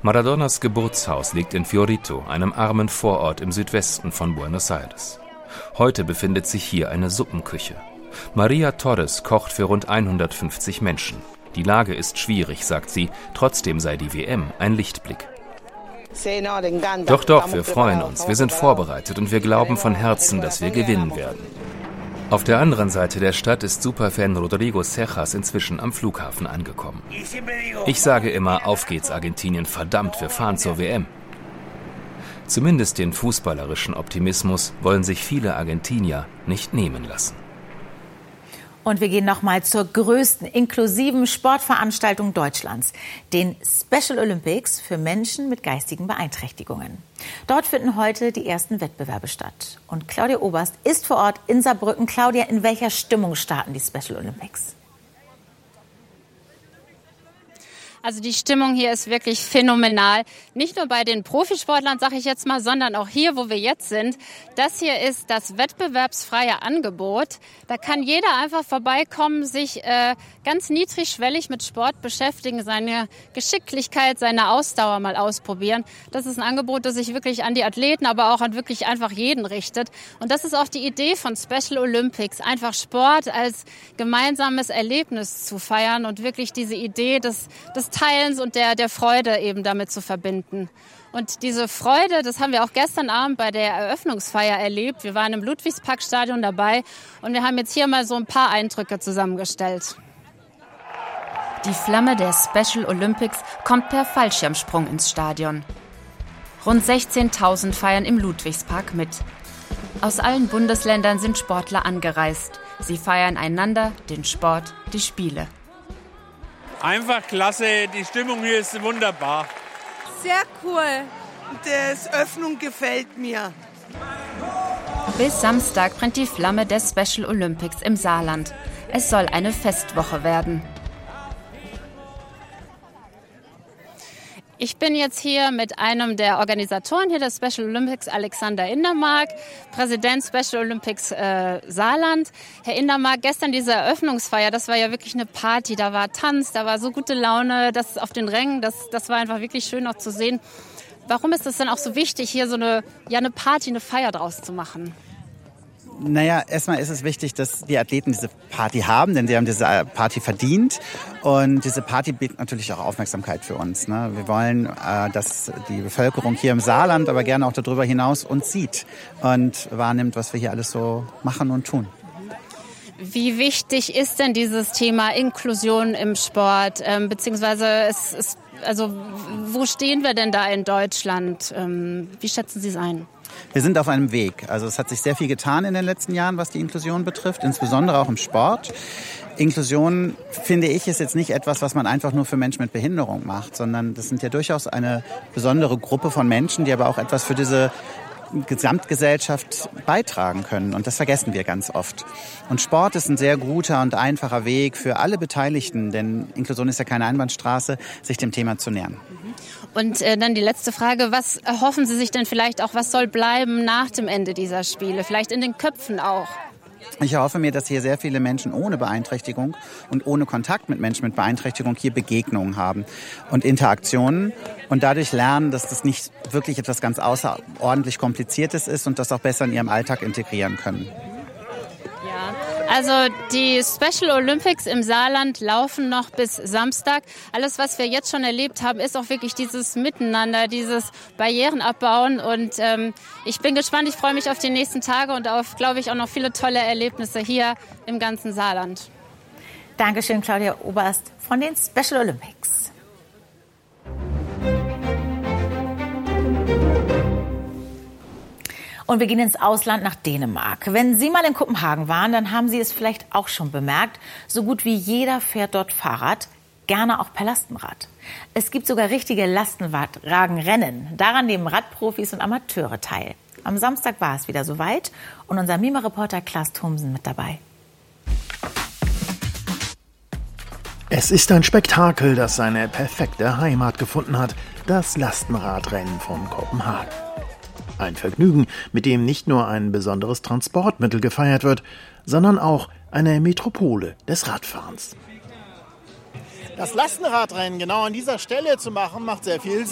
Maradonas Geburtshaus liegt in Fiorito, einem armen Vorort im Südwesten von Buenos Aires. Heute befindet sich hier eine Suppenküche. Maria Torres kocht für rund 150 Menschen. Die Lage ist schwierig, sagt sie, trotzdem sei die WM ein Lichtblick. Doch, wir freuen uns, wir sind vorbereitet und wir glauben von Herzen, dass wir gewinnen werden. Auf der anderen Seite der Stadt ist Superfan Rodrigo Cejas inzwischen am Flughafen angekommen. Ich sage immer, auf geht's Argentinien, verdammt, wir fahren zur WM. Zumindest den fußballerischen Optimismus wollen sich viele Argentinier nicht nehmen lassen. Und wir gehen nochmal zur größten inklusiven Sportveranstaltung Deutschlands, den Special Olympics für Menschen mit geistigen Beeinträchtigungen. Dort finden heute die ersten Wettbewerbe statt. Und Claudia Oberst ist vor Ort in Saarbrücken. Claudia, in welcher Stimmung starten die Special Olympics? Also die Stimmung hier ist wirklich phänomenal. Nicht nur bei den Profisportlern, sage ich jetzt mal, sondern auch hier, wo wir jetzt sind. Das hier ist das wettbewerbsfreie Angebot. Da kann jeder einfach vorbeikommen, sich ganz niedrigschwellig mit Sport beschäftigen, seine Geschicklichkeit, seine Ausdauer mal ausprobieren. Das ist ein Angebot, das sich wirklich an die Athleten, aber auch an wirklich einfach jeden richtet. Und das ist auch die Idee von Special Olympics, einfach Sport als gemeinsames Erlebnis zu feiern und wirklich diese Idee des Teilens und der Freude eben damit zu verbinden. Und diese Freude, das haben wir auch gestern Abend bei der Eröffnungsfeier erlebt. Wir waren im Ludwigsparkstadion dabei und wir haben jetzt hier mal so ein paar Eindrücke zusammengestellt. Die Flamme der Special Olympics kommt per Fallschirmsprung ins Stadion. Rund 16.000 feiern im Ludwigspark mit. Aus allen Bundesländern sind Sportler angereist. Sie feiern einander, den Sport, die Spiele. Einfach klasse, die Stimmung hier ist wunderbar. Sehr cool. Die Öffnung gefällt mir. Bis Samstag brennt die Flamme der Special Olympics im Saarland. Es soll eine Festwoche werden. Ich bin jetzt hier mit einem der Organisatoren hier der Special Olympics, Alexander Indermark, Präsident Special Olympics Saarland. Herr Indermark, gestern diese Eröffnungsfeier, das war ja wirklich eine Party. Da war Tanz, da war so gute Laune, das auf den Rängen, das war einfach wirklich schön auch zu sehen. Warum ist es denn auch so wichtig, hier so eine Party, eine Feier draus zu machen? Naja, erstmal ist es wichtig, dass die Athleten diese Party haben, denn sie haben diese Party verdient. Und diese Party bietet natürlich auch Aufmerksamkeit für uns. Ne? Wir wollen, dass die Bevölkerung hier im Saarland, aber gerne auch darüber hinaus uns sieht und wahrnimmt, was wir hier alles so machen und tun. Wie wichtig ist denn dieses Thema Inklusion im Sport? Beziehungsweise wo stehen wir denn da in Deutschland? Wie schätzen Sie es ein? Wir sind auf einem Weg. Also es hat sich sehr viel getan in den letzten Jahren, was die Inklusion betrifft, insbesondere auch im Sport. Inklusion, finde ich, ist jetzt nicht etwas, was man einfach nur für Menschen mit Behinderung macht, sondern das sind ja durchaus eine besondere Gruppe von Menschen, die aber auch etwas für diese Gesamtgesellschaft beitragen können. Und das vergessen wir ganz oft. Und Sport ist ein sehr guter und einfacher Weg für alle Beteiligten, denn Inklusion ist ja keine Einbahnstraße, sich dem Thema zu nähern. Und dann die letzte Frage, was erhoffen Sie sich denn vielleicht auch, was soll bleiben nach dem Ende dieser Spiele, vielleicht in den Köpfen auch? Ich erhoffe mir, dass hier sehr viele Menschen ohne Beeinträchtigung und ohne Kontakt mit Menschen mit Beeinträchtigung hier Begegnungen haben und Interaktionen und dadurch lernen, dass das nicht wirklich etwas ganz außerordentlich Kompliziertes ist und das auch besser in ihrem Alltag integrieren können. Also die Special Olympics im Saarland laufen noch bis Samstag. Alles, was wir jetzt schon erlebt haben, ist auch wirklich dieses Miteinander, dieses Barrieren abbauen. Und ich bin gespannt, ich freue mich auf die nächsten Tage und auf, glaube ich, auch noch viele tolle Erlebnisse hier im ganzen Saarland. Dankeschön, Claudia Oberst von den Special Olympics. Und wir gehen ins Ausland nach Dänemark. Wenn Sie mal in Kopenhagen waren, dann haben Sie es vielleicht auch schon bemerkt. So gut wie jeder fährt dort Fahrrad, gerne auch per Lastenrad. Es gibt sogar richtige Lastenwagenrennen. Daran nehmen Radprofis und Amateure teil. Am Samstag war es wieder soweit und unser Mima-Reporter Klaas Thomsen mit dabei. Es ist ein Spektakel, das seine perfekte Heimat gefunden hat, das Lastenradrennen von Kopenhagen. Ein Vergnügen, mit dem nicht nur ein besonderes Transportmittel gefeiert wird, sondern auch eine Metropole des Radfahrens. Das Lastenradrennen genau an dieser Stelle zu machen, macht sehr viel